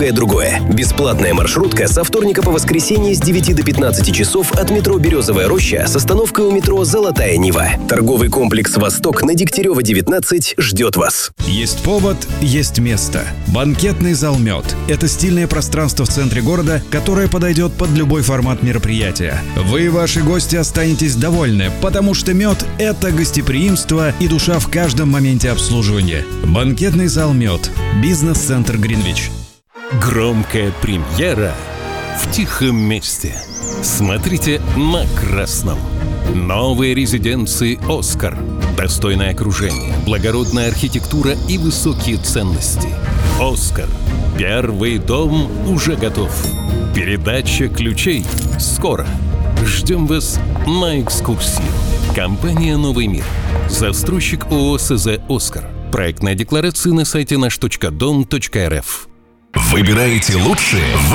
многое другое. Бесплатная маршрутка со вторника по воскресенье с 9 до 15 часов от метро «Березовая роща» с остановкой у метро «Золотая Нива». Торговый комплекс «Восток» на Дегтярева, 19 ждет вас. Есть повод, есть место. Банкетный зал «Мед» — это стильное пространство в центре города, которое подойдет под любой формат мероприятия. Вы и ваши гости останетесь довольны, потому что «Мед» — это гостеприимство и душа в каждом моменте обслуживания. Банкетный зал «Мед». Бизнес-центр «Гринвич». Громкая премьера в тихом месте. Смотрите на красном. Новые резиденции «Оскар». Достойное окружение, благородная архитектура и высокие ценности. «Оскар». Первый дом уже готов. Передача ключей скоро. Ждем вас на экскурсию. Компания «Новый мир». Застройщик ООО СЗ «Оскар». Проектная декларация на сайте наш.дом.рф. Выбираете лучшее?